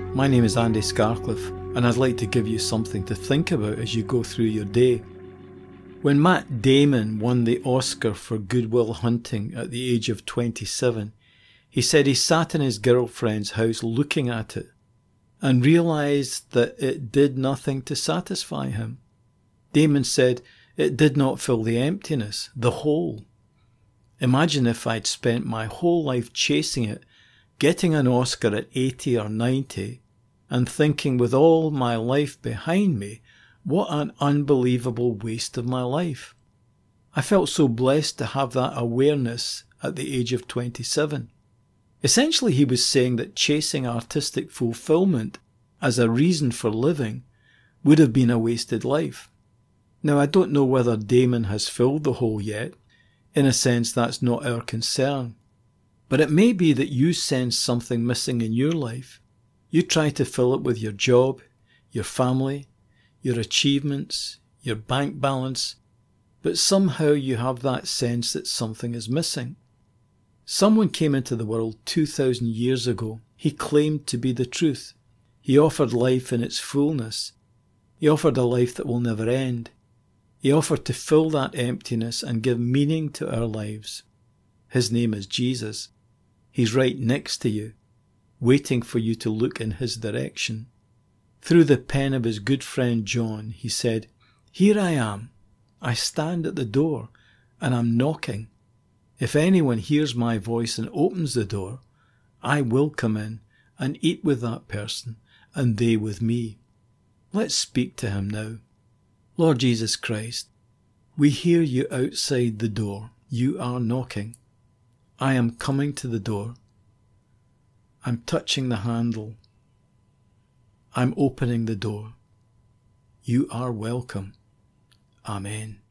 My name is Andy Scarcliffe, and I'd like to give you something to think about as you go through your day. When Matt Damon won the Oscar for Good Will Hunting at the age of 27, he said he sat in his girlfriend's house looking at it and realised that it did nothing to satisfy him. Damon said it did not fill the emptiness, the hole. Imagine if I'd spent my whole life chasing it, getting an Oscar at 80 or 90, and thinking with all my life behind me, what an unbelievable waste of my life. I felt so blessed to have that awareness at the age of 27. Essentially, he was saying that chasing artistic fulfillment as a reason for living would have been a wasted life. Now, I don't know whether Damon has filled the hole yet. In a sense, that's not our concern. But it may be that you sense something missing in your life. You try to fill it with your job, your family, your achievements, your bank balance, but somehow you have that sense that something is missing. Someone came into the world 2,000 years ago. He claimed to be the truth. He offered life in its fullness. He offered a life that will never end. He offered to fill that emptiness and give meaning to our lives. His name is Jesus. He's right next to you, waiting for you to look in his direction. Through the pen of his good friend John, he said, "Here I am. I stand at the door, and I'm knocking. If anyone hears my voice and opens the door, I will come in and eat with that person, and they with me." Let's speak to him now. Lord Jesus Christ, we hear you outside the door. You are knocking. I am coming to the door. I'm touching the handle. I'm opening the door. You are welcome. Amen.